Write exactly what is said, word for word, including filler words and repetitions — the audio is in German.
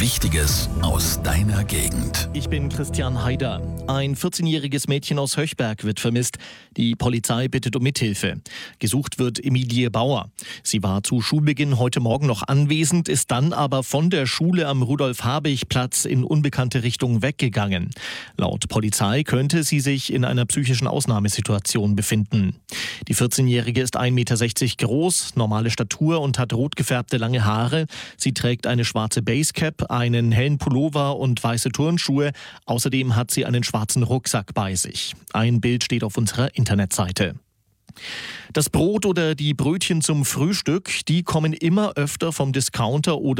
Wichtiges aus deiner Gegend. Ich bin Christian Haider. Ein vierzehnjähriges Mädchen aus Höchberg wird vermisst. Die Polizei bittet um Mithilfe. Gesucht wird Emilie Bauer. Sie war zu Schulbeginn heute Morgen noch anwesend, ist dann aber von der Schule am Rudolf-Habich-Platz in unbekannte Richtung weggegangen. Laut Polizei könnte sie sich in einer psychischen Ausnahmesituation befinden. Die vierzehnjährige ist ein Meter sechzig groß, normale Statur und hat rot gefärbte lange Haare. Sie trägt eine schwarze Basecap, einen hellen Pullover und weiße Turnschuhe. Außerdem hat sie einen schwarzen Rucksack bei sich. Ein Bild steht auf unserer Internetseite. Das Brot oder die Brötchen zum Frühstück, die kommen immer öfter vom Discounter oder